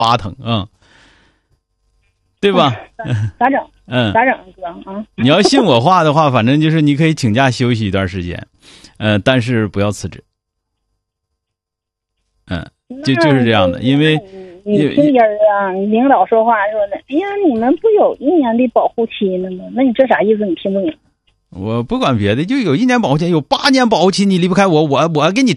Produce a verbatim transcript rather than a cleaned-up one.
八疼啊、嗯，对吧？ 嗯、咋整？ 嗯， 咋整，哥啊？ 你要信我话的话，反正就是你可以请假休息一段时间，呃，但是不要辞职。嗯，就就是这样的，因为你听音儿啊，你领导说话说的，哎呀，你们不有一年的保护期呢吗？那你这啥意思？你听不明。 我不管别的，就有一年保护期，有八年保护期，你离不开我，我我给你